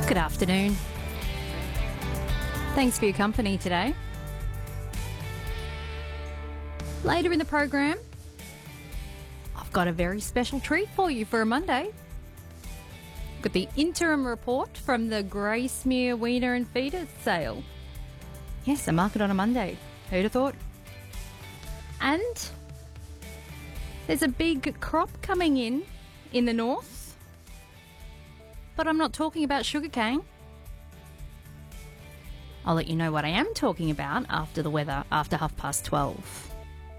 Good afternoon. Thanks for your company today. Later in the program, I've got a very special treat for you for a Monday. Got the interim report from the Gracemere Weaner and Feeder sale. Yes, a market on a Monday. Who'd have thought? And there's a big crop coming in the north. But I'm not talking about sugarcane. I'll let you know what I am talking about after the weather, after 12:30.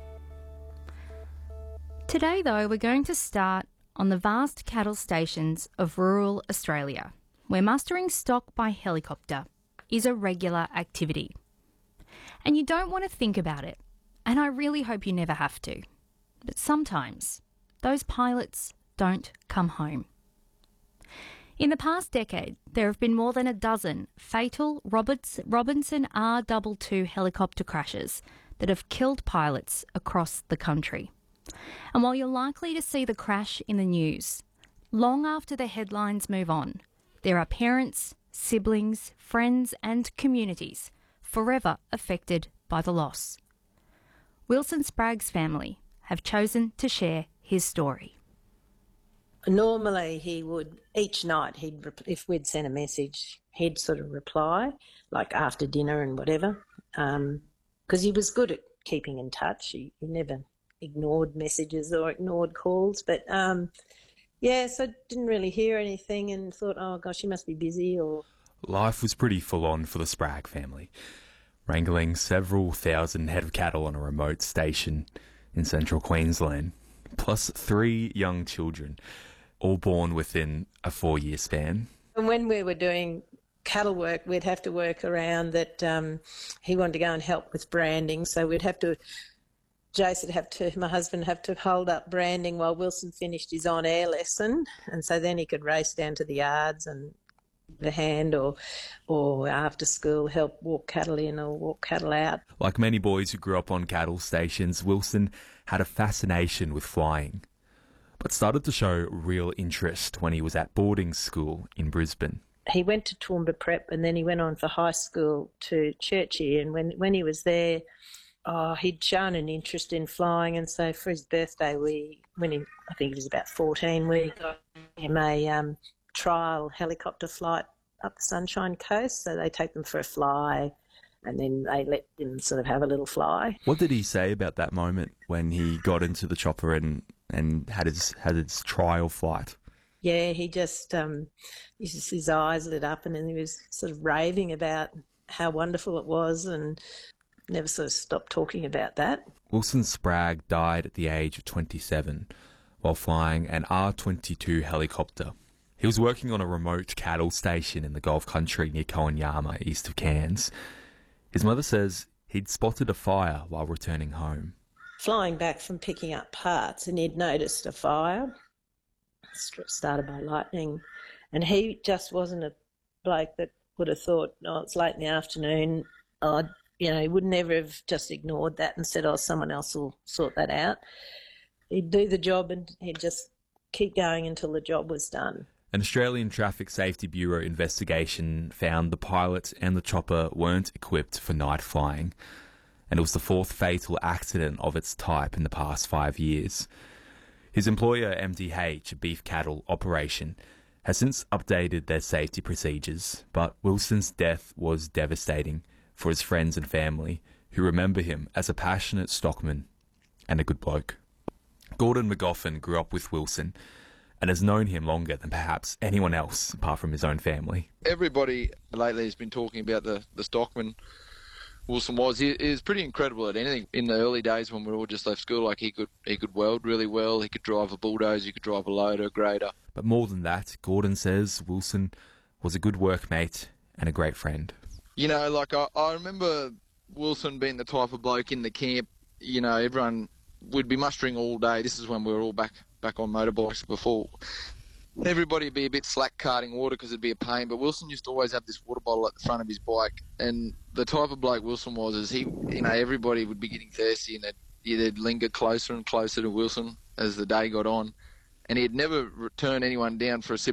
Today, though, we're going to start on the vast cattle stations of rural Australia, where mustering stock by helicopter is a regular activity. And you don't want to think about it, and I really hope you never have to. But sometimes those pilots don't come home. In the past decade, there have been more than a dozen fatal Robinson R22 helicopter crashes that have killed pilots across the country. And while you're likely to see the crash in the news, long after the headlines move on, there are parents, siblings, friends and communities forever affected by the loss. Wilson Sprague's family have chosen to share his story. Normally he would, each night, if we'd sent a message, he'd sort of reply, like after dinner and whatever, because he was good at keeping in touch. He never ignored messages or ignored calls. But, so I didn't really hear anything and thought, oh, gosh, he must be busy or... Life was pretty full-on for the Sprague family, wrangling several thousand head of cattle on a remote station in central Queensland, plus 3 young children, all born within a 4-year span. And when we were doing cattle work, we'd have to work around that he wanted to go and help with branding, so we'd have to... my husband, have to hold up branding while Wilson finished his on-air lesson, and so then he could race down to the yards and the hand or after school help walk cattle in or walk cattle out. Like many boys who grew up on cattle stations, Wilson had a fascination with flying, but started to show real interest when he was at boarding school in Brisbane. He went to Toowoomba Prep and then he went on for high school to Churchie, and when he was there, he'd shown an interest in flying, and so for his birthday, I think he was about 14, we got him a trial helicopter flight up the Sunshine Coast. So they take them for a fly and then they let him sort of have a little fly. What did he say about that moment when he got into the chopper and had his trial flight? Yeah, he just his eyes lit up and then he was sort of raving about how wonderful it was and never sort of stopped talking about that. Wilson Sprague died at the age of 27 while flying an R22 helicopter. He was working on a remote cattle station in the Gulf Country near Coanyama, east of Cairns. His mother says he'd spotted a fire while returning home. Flying back from picking up parts, and he'd noticed a fire started by lightning, and he just wasn't a bloke that would have thought, oh, it's late in the afternoon. He would never have just ignored that and said, oh, someone else will sort that out. He'd do the job and he'd just keep going until the job was done. An Australian Traffic Safety Bureau investigation found the pilot and the chopper weren't equipped for night flying, and it was the 4th fatal accident of its type in the past 5 years. His employer, MDH, a beef cattle operation, has since updated their safety procedures, but Wilson's death was devastating for his friends and family, who remember him as a passionate stockman and a good bloke. Gordon McGoffin grew up with Wilson and has known him longer than perhaps anyone else apart from his own family. Everybody lately has been talking about the stockman Wilson was. He was pretty incredible at anything. In the early days when we all just left school, like he could weld really well, he could drive a bulldozer, he could drive a loader, a grader. But more than that, Gordon says Wilson was a good workmate and a great friend. I remember Wilson being the type of bloke in the camp, everyone would be mustering all day. This is when we were all back on motorbikes before. Everybody would be a bit slack carting water because it'd be a pain, but Wilson used to always have this water bottle at the front of his bike, and the type of bloke Wilson was is everybody would be getting thirsty and they'd linger closer and closer to Wilson as the day got on, and he'd never turn anyone down for a sip